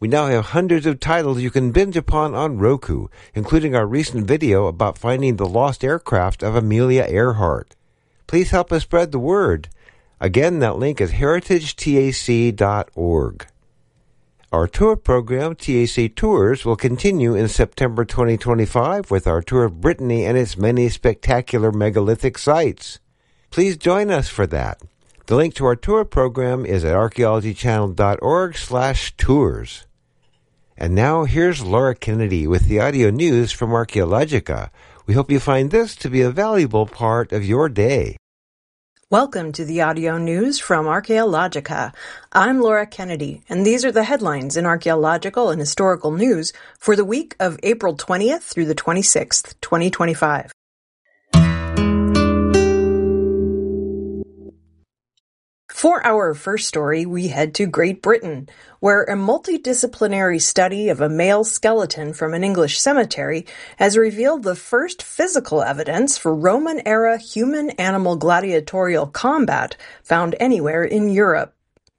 We now have hundreds of titles you can binge upon on Roku, including our recent video about finding the lost aircraft of Amelia Earhart. Please help us spread the word. Again, that link is heritagetac.org. Our tour program, TAC Tours, will continue in September 2025 with our tour of Brittany and its many spectacular megalithic sites. Please join us for that. The link to our tour program is at archaeologychannel.org/tours. And now here's Laura Kennedy with the audio news from Archaeologica. We hope you find this to be a valuable part of your day. Welcome to the audio news from Archaeologica. I'm Laura Kennedy, and these are the headlines in archaeological and historical news for the week of April 20th through the 26th, 2025. For our first story, we head to Great Britain, where a multidisciplinary study of a male skeleton from an English cemetery has revealed the first physical evidence for Roman-era human-animal gladiatorial combat found anywhere in Europe.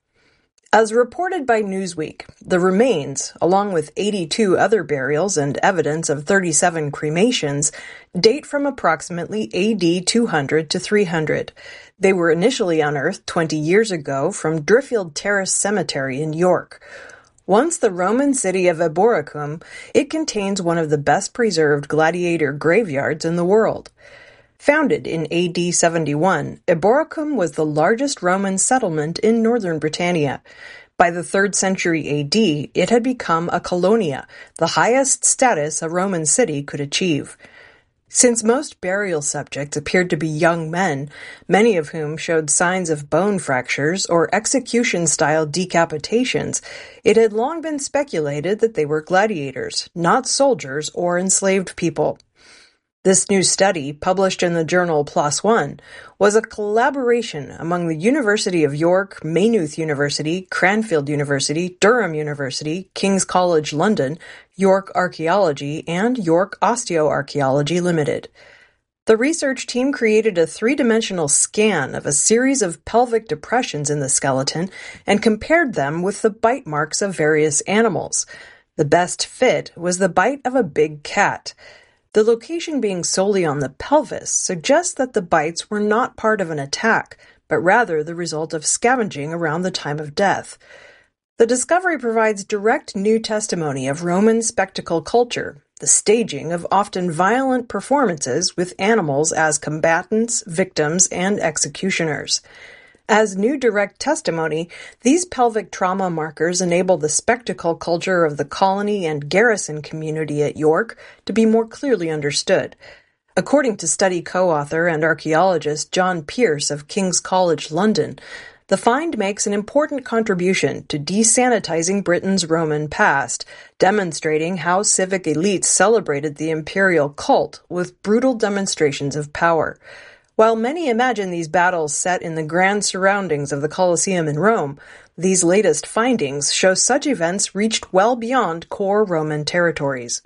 As reported by Newsweek, the remains, along with 82 other burials and evidence of 37 cremations, date from approximately AD 200 to 300. They were initially unearthed 20 years ago from Driffield Terrace Cemetery in York. Once the Roman city of Eboracum, it contains one of the best-preserved gladiator graveyards in the world. Founded in AD 71, Eboracum was the largest Roman settlement in northern Britannia. By the 3rd century AD, it had become a colonia, the highest status a Roman city could achieve. Since most burial subjects appeared to be young men, many of whom showed signs of bone fractures or execution-style decapitations, it had long been speculated that they were gladiators, not soldiers or enslaved people. This new study, published in the journal PLOS ONE, was a collaboration among the University of York, Maynooth University, Cranfield University, Durham University, King's College London, York Archaeology, and York Osteoarchaeology Limited. The research team created a three-dimensional scan of a series of pelvic depressions in the skeleton and compared them with the bite marks of various animals. The best fit was the bite of a big cat. The location being solely on the pelvis suggests that the bites were not part of an attack, but rather the result of scavenging around the time of death. The discovery provides direct new testimony of Roman spectacle culture, the staging of often violent performances with animals as combatants, victims, and executioners. As new direct testimony, these pelvic trauma markers enable the spectacle culture of the colony and garrison community at York to be more clearly understood. According to study co-author and archaeologist John Pearce of King's College London, the find makes an important contribution to desanitizing Britain's Roman past, demonstrating how civic elites celebrated the imperial cult with brutal demonstrations of power. While many imagine these battles set in the grand surroundings of the Colosseum in Rome, these latest findings show such events reached well beyond core Roman territories.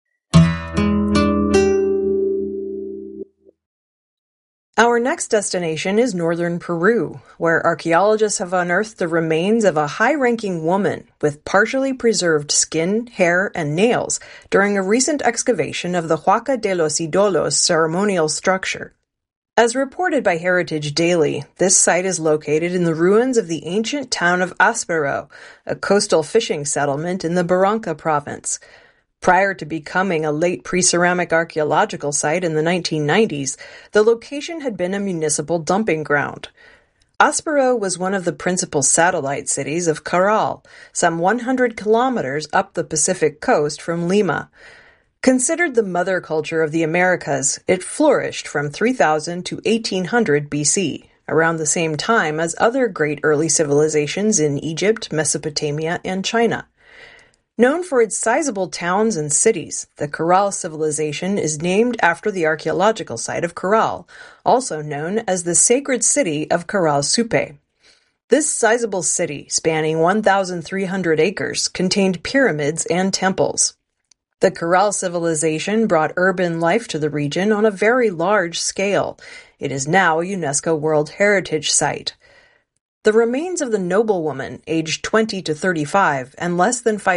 Our next destination is northern Peru, where archaeologists have unearthed the remains of a high-ranking woman with partially preserved skin, hair, and nails during a recent excavation of the Huaca de los Ídolos ceremonial structure. As reported by Heritage Daily, this site is located in the ruins of the ancient town of Áspero, a coastal fishing settlement in the Barranca province. Prior to becoming a late pre-ceramic archaeological site in the 1990s, the location had been a municipal dumping ground. Áspero was one of the principal satellite cities of Caral, some 100 kilometers up the Pacific coast from Lima. Considered the mother culture of the Americas, it flourished from 3000 to 1800 BC, around the same time as other great early civilizations in Egypt, Mesopotamia, and China. Known for its sizable towns and cities, the Caral civilization is named after the archaeological site of Caral, also known as the sacred city of Caral Supe. This sizable city, spanning 1,300 acres, contained pyramids and temples. The Caral civilization brought urban life to the region on a very large scale. It is now a UNESCO World Heritage Site. The remains of the noblewoman, aged 20 to 35 and less than 5